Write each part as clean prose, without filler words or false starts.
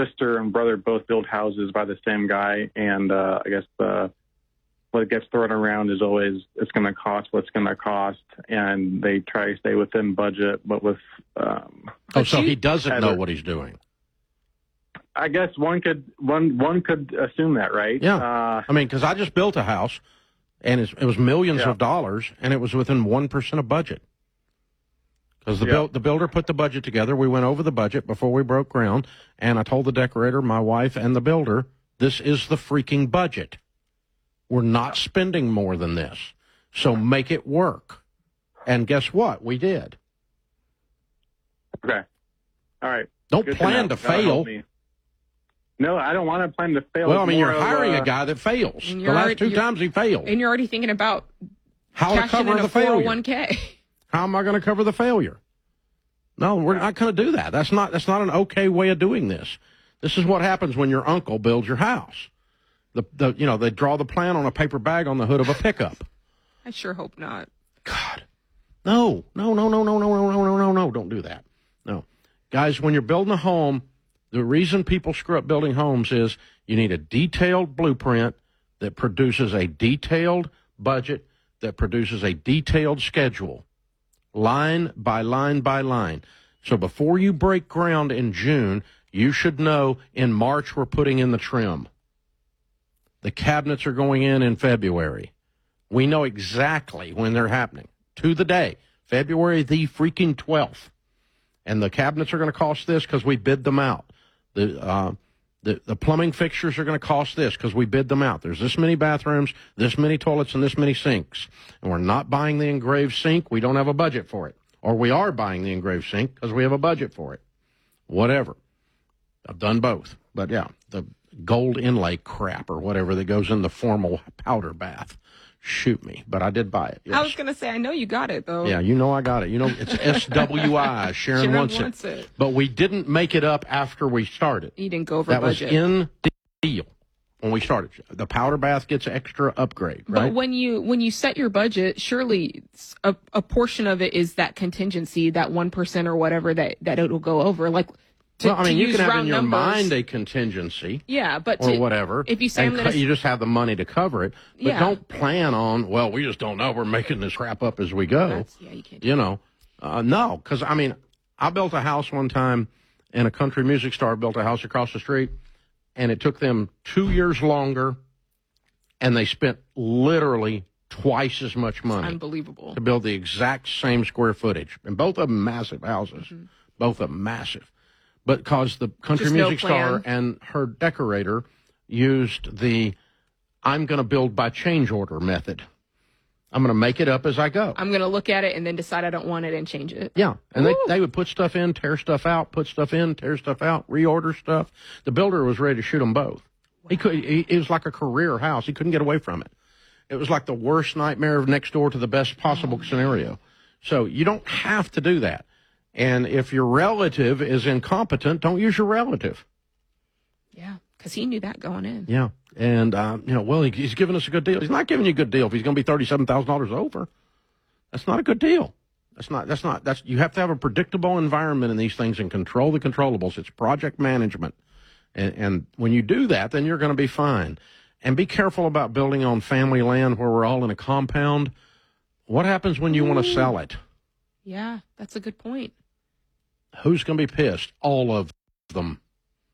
sister and brother both build houses by the same guy, and I guess what gets thrown around is always it's going to cost what it's going to cost, and they try to stay within budget, but with so he doesn't know what he's doing. I guess one could assume that, right? Yeah. I mean, because I just built a house, and it was millions of dollars, and it was within 1% of budget. Because the builder put the budget together. We went over the budget before we broke ground, and I told the decorator, my wife, and the builder, this is the freaking budget. We're not spending more than this, so make it work. And guess what? We did. Okay. All right. Don't plan to fail. No, I don't want to plan to fail. Well, I mean, you're hiring a guy that fails. The last two times he failed. And you're already thinking about how to cover the failure. 401k. How am I going to cover the failure? No, we're not going to do that. That's not an okay way of doing this. This is what happens when your uncle builds your house. They draw the plan on a paper bag on the hood of a pickup. I sure hope not. God. No, don't do that. No. Guys, when you're building a home, the reason people screw up building homes is you need a detailed blueprint that produces a detailed budget, that produces a detailed schedule, line by line by line. So before you break ground in June, you should know in March we're putting in the trim. The cabinets are going in February. We know exactly when they're happening, to the day, February the freaking 12th. And the cabinets are going to cost this because we bid them out. The plumbing fixtures are going to cost this because we bid them out. There's this many bathrooms, this many toilets, and this many sinks. And we're not buying the engraved sink. We don't have a budget for it. Or we are buying the engraved sink because we have a budget for it. Whatever. I've done both. But, yeah, the gold inlay crap or whatever that goes in the formal powder bath. Shoot me. But I did buy it. Yes. I was going to say, I know you got it, though. Yeah, you know I got it. You know, it's SWI. Sharon wants it. But we didn't make it up after we started. You didn't go over budget. That was in the deal when we started. The powder bath gets an extra upgrade, right? But when you set your budget, surely a portion of it is that contingency, that 1% or whatever that it'll go over. Like, you can have in your mind a contingency. Yeah, but or whatever. If you say you just have the money to cover it. But don't plan on, well, we just don't know. We're making this crap up as we go. You can't do no, because, I mean, I built a house one time, and a country music star built a house across the street, and it took them 2 years longer, and they spent literally twice as much money. Unbelievable. To build the exact same square footage. And both of them massive houses. Mm-hmm. Both of them massive. But because the country music star and her decorator used the I'm going to build by change order method. I'm going to make it up as I go. I'm going to look at it and then decide I don't want it and change it. Yeah. And they would put stuff in, tear stuff out, put stuff in, tear stuff out, reorder stuff. The builder was ready to shoot them both. Wow. It was like a career house. He couldn't get away from it. It was like the worst nightmare of next door to the best possible scenario. So you don't have to do that. And if your relative is incompetent, don't use your relative. Yeah, because he knew that going in. Yeah. And, he's giving us a good deal. He's not giving you a good deal if he's going to be $37,000 over. That's not a good deal. You have to have a predictable environment in these things and control the controllables. It's project management. And when you do that, then you're going to be fine. And be careful about building on family land where we're all in a compound. What happens when you want to sell it? Yeah, that's a good point. Who's going to be pissed? All of them.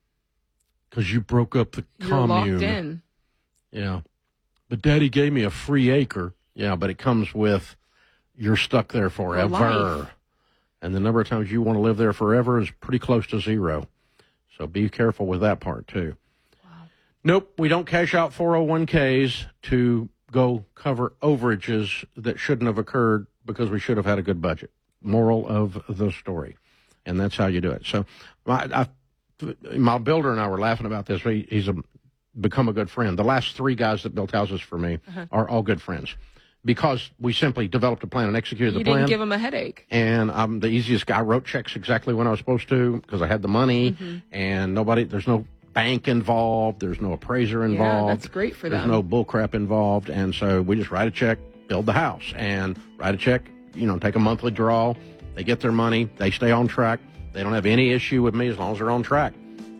Because you broke up the commune. You're locked in. Yeah. But Daddy gave me a free acre. Yeah, but it comes with you're stuck there forever. And the number of times you want to live there forever is pretty close to zero. So be careful with that part, too. Wow. Nope, we don't cash out 401ks to go cover overages that shouldn't have occurred because we should have had a good budget. Moral of the story. And that's how you do it. So my builder and I were laughing about this. He's become a good friend. The last three guys that built houses for me are all good friends because we simply developed a plan and executed the plan. You didn't give him a headache. And I'm the easiest guy. I wrote checks exactly when I was supposed to because I had the money and there's no bank involved. There's no appraiser involved. Yeah, that's great for them. There's no bull crap involved. And so we just write a check, build the house, and write a check, take a monthly draw. They get their money. They stay on track. They don't have any issue with me as long as they're on track.